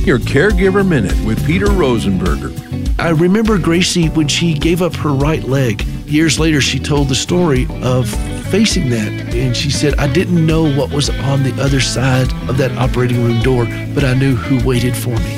Your Caregiver Minute with Peter Rosenberger. I remember Gracie when she gave up her right leg. Years later, she told the story of facing that, and she said, I didn't know what was on the other side of that operating room door, but I knew who waited for me.